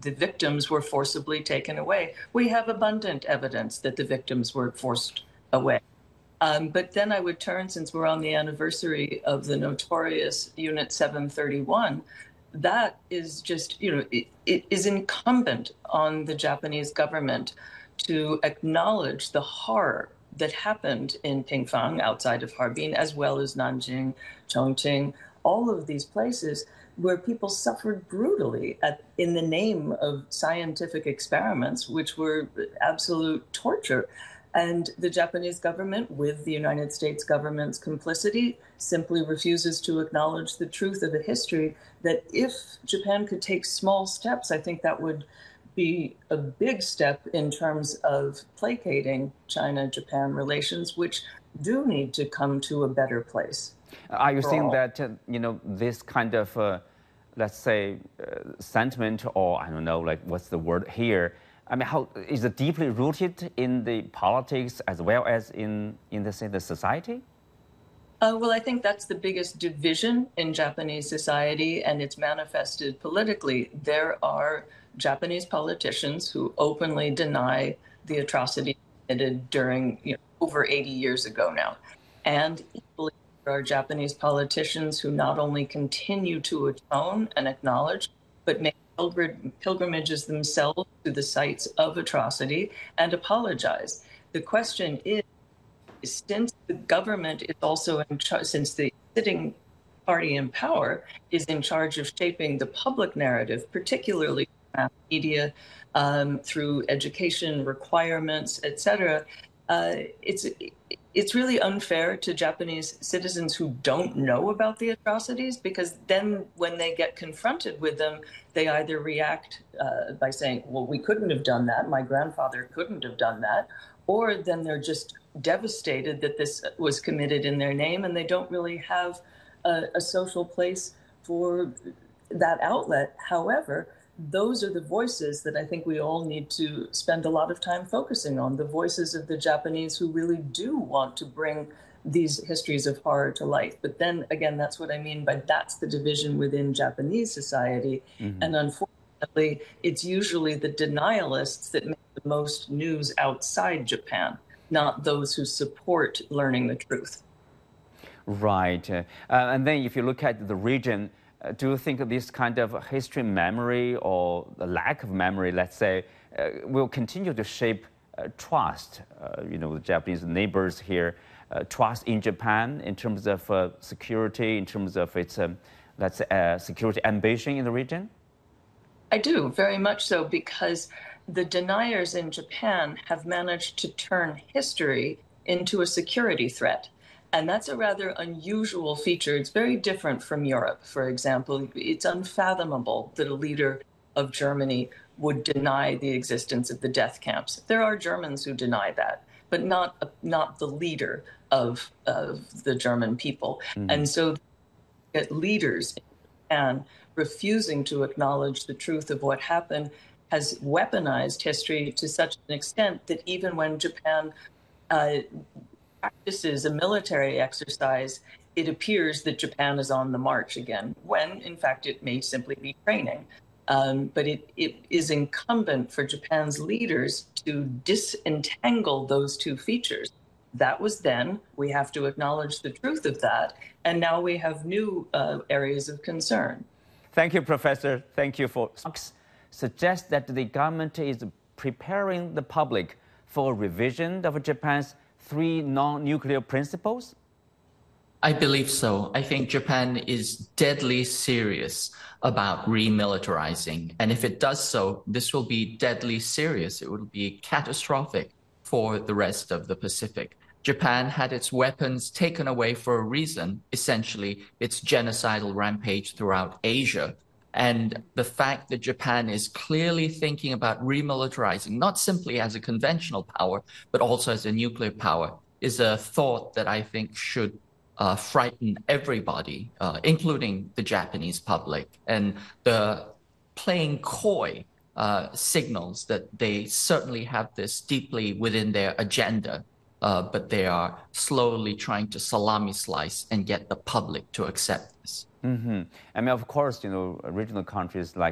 the victims were forcibly taken away. We have abundant evidence that the victims were forced away. But then I would turn, since we're on the anniversary of the notorious Unit 731, that is just, it is incumbent on the Japanese government to acknowledge the horror that happened in Pingfang, outside of Harbin, as well as Nanjing, Chongqing, all of these places where people suffered brutally in the name of scientific experiments, which were absolute torture. And the Japanese government, with the United States government's complicity, simply refuses to acknowledge the truth of the history, that if Japan could take small steps, I think that would be a big step in terms of placating China-Japan relations, which do need to come to a better place. Are you saying that, this kind of, let's say, sentiment, or I don't know, like what's the word here? I mean, how is it deeply rooted in the politics as well as in the society? Well, I think that's the biggest division in Japanese society, and it's manifested politically. There are Japanese politicians who openly deny the atrocity committed during over 80 years ago now. And equally, there are Japanese politicians who not only continue to atone and acknowledge, but make pilgrimages themselves to the sites of atrocity and apologize. The question is, since the government is also in charge, since the sitting party in power is in charge of shaping the public narrative, particularly mass media, through education requirements, etc., it's really unfair to Japanese citizens who don't know about the atrocities, because then when they get confronted with them, they either react by saying, well, we couldn't have done that, my grandfather couldn't have done that, or then they're just devastated that this was committed in their name, and they don't really have a social place for that outlet. However, those are the voices that I think we all need to spend a lot of time focusing on, the voices of the Japanese who really do want to bring these histories of horror to life. But then again, that's what I mean by that's the division within Japanese society. Mm-hmm. And unfortunately, it's usually the denialists that make the most news outside Japan, not those who support learning the truth. Right. And then if you look at the region, do you think this kind of history memory or the lack of memory, let's say, will continue to shape trust, the Japanese neighbors here, trust in Japan in terms of security, in terms of its, let's say, security ambition in the region? I do, very much so, because the deniers in Japan have managed to turn history into a security threat. And that's a rather unusual feature. It's very different from Europe, for example. It's unfathomable that a leader of Germany would deny the existence of the death camps. There are Germans who deny that, but not the leader of the German people. Mm-hmm. And so leaders in Japan refusing to acknowledge the truth of what happened has weaponized history to such an extent that even when Japan practices a military exercise, it appears that Japan is on the march again, when in fact it may simply be training. But it is incumbent for Japan's leaders to disentangle those two features. That was then. We have to acknowledge the truth of that. And now we have new areas of concern. Thank you, Professor. Thank you for suggest that the government is preparing the public for a revision of Japan's 3 non-nuclear principles? I believe so. I think Japan is deadly serious about remilitarizing. And if it does so, this will be deadly serious. It will be catastrophic for the rest of the Pacific. Japan had its weapons taken away for a reason, essentially its genocidal rampage throughout Asia. And the fact that Japan is clearly thinking about remilitarizing, not simply as a conventional power, but also as a nuclear power, is a thought that I think should frighten everybody, including the Japanese public. And the playing coy signals that they certainly have this deeply within their agenda, but they are slowly trying to salami slice and get the public to accept this. Mm-hmm. I mean, of course, regional countries like